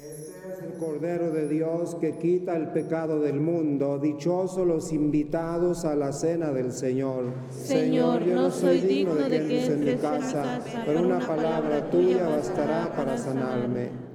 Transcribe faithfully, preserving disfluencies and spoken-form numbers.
El Cordero de Dios que quita el pecado del mundo, dichosos los invitados a la cena del Señor. Señor, no soy digno de que entres en mi casa, pero una palabra tuya bastará para sanarme.